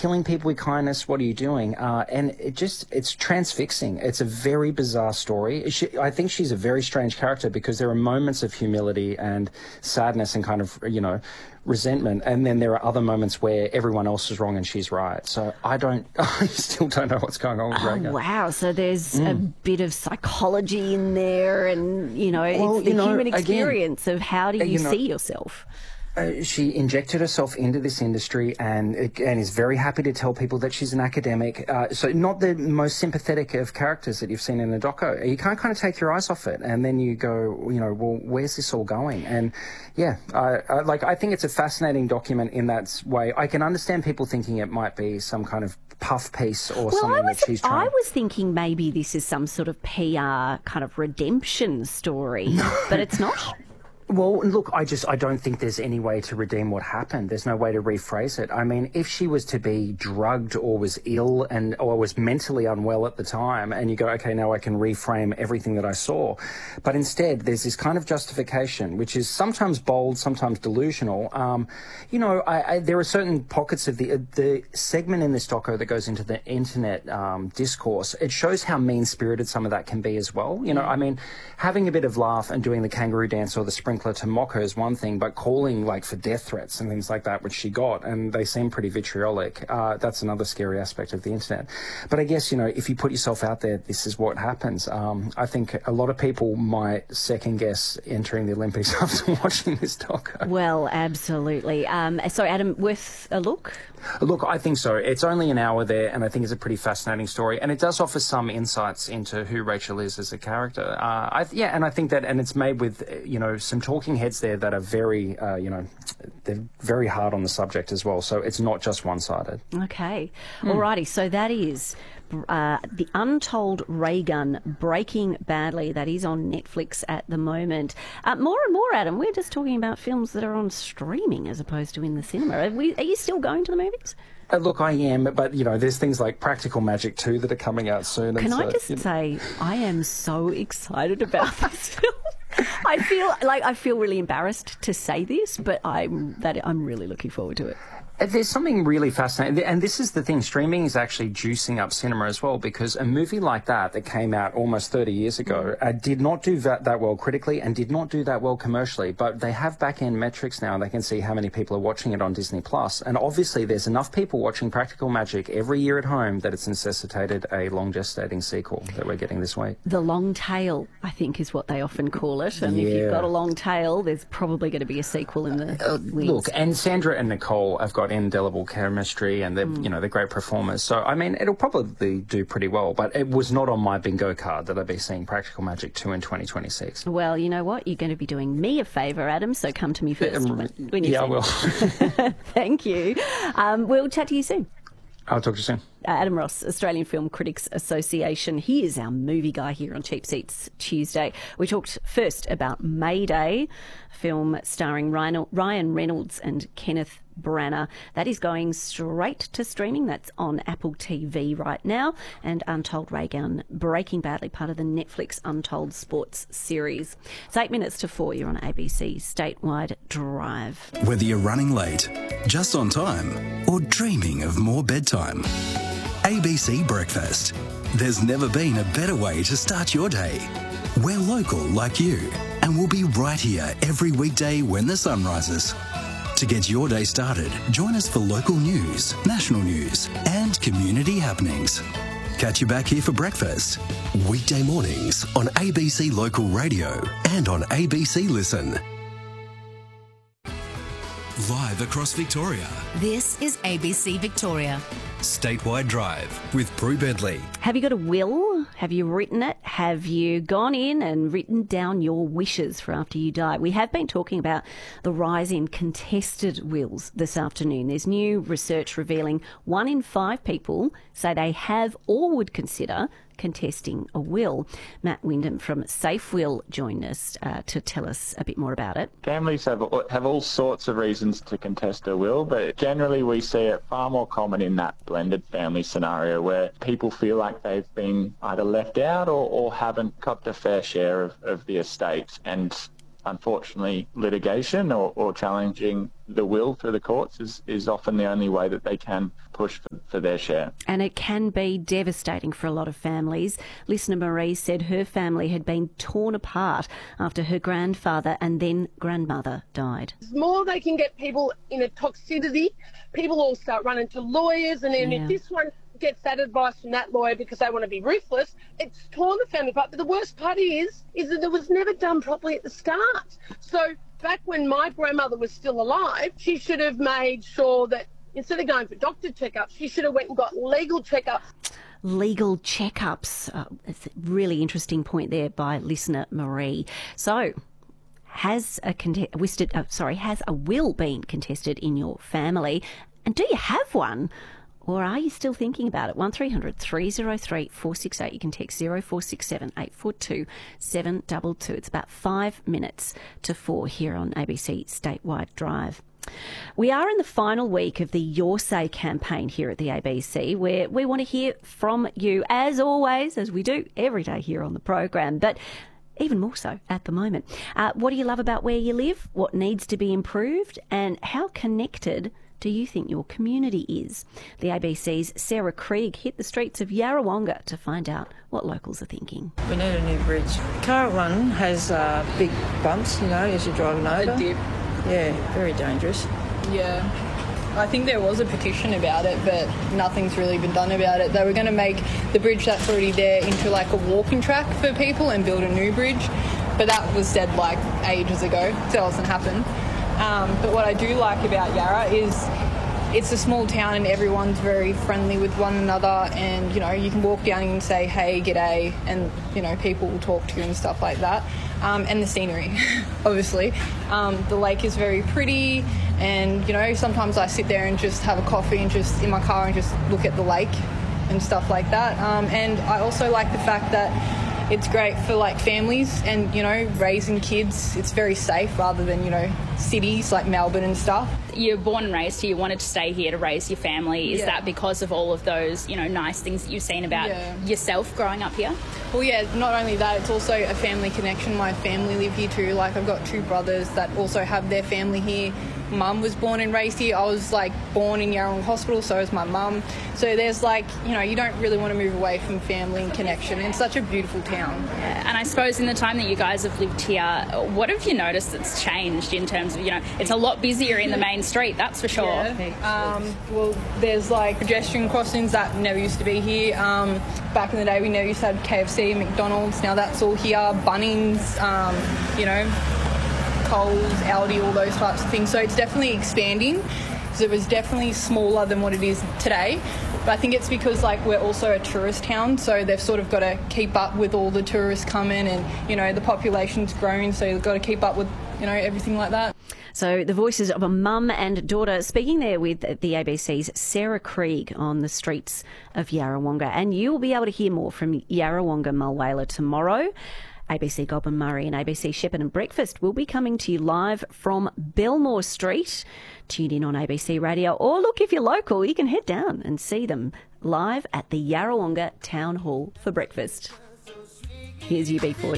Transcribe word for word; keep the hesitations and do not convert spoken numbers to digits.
killing people with kindness? What are you doing? Uh, and it just, it's transfixing. It's a very bizarre story. She, I think she's a very strange character because there are moments of humility and sadness and kind of, you know, resentment, and then there are other moments where everyone else is wrong and she's right. So I don't, I still don't know what's going on with Rhaegar. Oh, wow. So there's mm. a bit of psychology in there, and, you know, well, it's the you know, human experience again, of how do you, you know, see yourself. Uh, she injected herself into this industry and and is very happy to tell people that she's an academic. Uh, so not the most sympathetic of characters that you've seen in the doco. You can't kind of take your eyes off it, and then you go, you know, well, where's this all going? And yeah, I, I, like I think it's a fascinating document in that way. I can understand people thinking it might be some kind of puff piece or well, something I was, that she's trying. I was thinking maybe this is some sort of P R kind of redemption story, but it's not. Well, look, I just, I don't think there's any way to redeem what happened. There's no way to rephrase it. I mean, if she was to be drugged or was ill and or was mentally unwell at the time, and you go, okay, now I can reframe everything that I saw. But instead, there's this kind of justification, which is sometimes bold, sometimes delusional. Um, you know, I, I, there are certain pockets of the, uh, the segment in this doco that goes into the internet um, discourse. It shows how mean-spirited some of that can be as well. You know, I mean, having a bit of laugh and doing the kangaroo dance or the spring to mock her is one thing, but calling like for death threats and things like that, which she got, and they seem pretty vitriolic, uh, that's another scary aspect of the internet. But I guess, you know, if you put yourself out there, this is what happens. Um, I think a lot of people might second guess entering the Olympics after watching this doco. Well, absolutely. Um, so, Adam, worth a look? Look, I think so. It's only an hour there, and I think it's a pretty fascinating story, and it does offer some insights into who Rachel is as a character. Uh, I, yeah, and I think that, and it's made with, you know, some talking heads there that are very, uh, you know, they're very hard on the subject as well, so it's not just one-sided. Okay. Mm. Alrighty, so that is uh, The Untold Rhaegar Breaking Badly. That is on Netflix at the moment. Uh, more and more, Adam, we're just talking about films that are on streaming as opposed to in the cinema. Are, we, are you still going to the movies? Uh, look, I am, but, you know, there's things like Practical Magic two that are coming out soon. Can and I so, just you know. say, I am so excited about this film. I feel like I feel really embarrassed to say this, but I'm that I'm really looking forward to it. There's something really fascinating, and this is the thing, streaming is actually juicing up cinema as well, because a movie like that that came out almost thirty years ago uh, did not do that, that well critically and did not do that well commercially, but they have back-end metrics now and they can see how many people are watching it on Disney Plus, and obviously there's enough people watching Practical Magic every year at home that it's necessitated a long-gestating sequel that we're getting this week. The long tail, I think, is what they often call it, and yeah. if you've got a long tail, there's probably going to be a sequel in the uh, wings. Look, and Sandra and Nicole have got indelible chemistry, and they're, mm. you know, they're great performers. So, I mean, it'll probably do pretty well, but it was not on my bingo card that I'd be seeing Practical Magic two in twenty twenty-six. Well, you know what? You're going to be doing me a favour, Adam, so come to me first. Um, when, when you yeah, I will. Thank you. Um, we'll chat to you soon. I'll talk to you soon. Uh, Adam Ross, Australian Film Critics Association. He is our movie guy here on Cheap Seats Tuesday. We talked first about Mayday, a film starring Ryan, Ryan Reynolds and Kenneth Branagh. That is going straight to streaming. That's on Apple T V right now. And Untold Rhaegar Breaking Badly, part of the Netflix Untold Sports series. It's eight minutes to four. You're on A B C Statewide Drive. Whether you're running late, just on time, or dreaming of more bedtime, A B C Breakfast. There's never been a better way to start your day. We're local like you, and we'll be right here every weekday when the sun rises. To get your day started, join us for local news, national news, and community happenings. Catch you back here for breakfast. Weekday mornings on A B C Local Radio and on A B C Listen. Live across Victoria. This is A B C Victoria. Statewide Drive with Prue Bedley. Have you got a will? Have you written it? Have you gone in and written down your wishes for after you die? We have been talking about the rise in contested wills this afternoon. There's new research revealing one in five people say they have or would consider contesting a will. Matt Wyndham from Safe Will joined us uh, to tell us a bit more about it. Families have have all sorts of reasons to contest a will, but generally we see it far more common in that blended family scenario where people feel like they've been either left out or, or haven't got the fair share of, of the estate. And unfortunately, litigation or, or challenging the will through the courts is, is often the only way that they can push for for their share. And it can be devastating for a lot of families. Listener Marie said her family had been torn apart after her grandfather and then grandmother died. The more they can get people in a toxicity, people all start running to lawyers, and then yeah. if this one gets that advice from that lawyer because they want to be ruthless, it's torn the family apart. But the worst part is, is that it was never done properly at the start. So back when my grandmother was still alive, she should have made sure that instead of going for doctor checkups, she should have went and got legal checkups. Legal checkups. Uh, it's a really interesting point there by listener Marie. So, has a contested, uh, sorry, has a will been contested in your family, and do you have one? Or are you still thinking about it? one three hundred three oh three four six eight. You can text zero four six seven eight four two seven two two. It's about five minutes to four here on A B C Statewide Drive. We are in the final week of the Your Say campaign here at the A B C, where we want to hear from you, as always, as we do every day here on the program, but even more so at the moment. Uh, what do you love about where you live? What needs to be improved? And how connected do you think your community is? The A B C's Sarah Krieg hit the streets of Yarrawonga to find out what locals are thinking. We need a new bridge. The current one has uh, big bumps, you know, as you're driving over. A dip. Yeah, very dangerous. Yeah. I think there was a petition about it, but nothing's really been done about it. They were going to make the bridge that's already there into like a walking track for people and build a new bridge, but that was said like ages ago, so it hasn't happened. Um, but what I do like about Yarra is it's a small town and everyone's very friendly with one another, and you know, you can walk down and say hey, g'day, and you know, people will talk to you and stuff like that. Um, and the scenery, obviously. Um, the lake is very pretty, and you know, sometimes I sit there and just have a coffee and just in my car and just look at the lake and stuff like that. Um, and I also like the fact that it's great for like families and, you know, raising kids. It's very safe rather than, you know, cities like Melbourne and stuff. You're born and raised here, you wanted to stay here to raise your family. Is yeah. that because of all of those, you know, nice things that you've seen about yeah. yourself growing up here? Well, yeah, not only that, it's also a family connection. My family live here too. Like, I've got two brothers that also have their family here. Mum was born and raised here. I was like born in Yarrawonga Hospital, so is my mum. So there's like, you know, you don't really want to move away from family and connection. It's such a beautiful town. Yeah. And I suppose in the time that you guys have lived here, what have you noticed that's changed in terms of, you know, it's a lot busier in the main street, that's for sure. Yeah. Um, well, there's like pedestrian crossings that never used to be here. Um, back in the day, we never used to have K F C, McDonald's. Now that's all here. Bunnings, um, you know, Coles, Aldi, all those types of things. So it's definitely expanding. So it was definitely smaller than what it is today. But I think it's because like we're also a tourist town, so they've sort of got to keep up with all the tourists coming, and you know, the population's grown, so they've got to keep up with, you know, everything like that. So the voices of a mum and daughter speaking there with the A B C's Sarah Krieg on the streets of Yarrawonga. And you will be able to hear more from Yarrawonga Mulwala tomorrow. A B C Goulburn Murray and A B C Shepherd and Breakfast will be coming to you live from Belmore Street. Tune in on A B C Radio, or look, if you're local, you can head down and see them live at the Yarrawonga Town Hall for breakfast. Here's U B forty.